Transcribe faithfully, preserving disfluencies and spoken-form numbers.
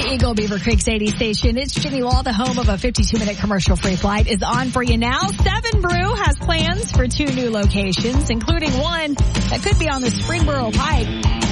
Eagle Beaver Creek eighty station. It's Jimmy Wall, the home of a fifty-two minute commercial-free flight, is on for you now. Seven Brew has plans for two new locations, including one that could be on the Springboro Pike.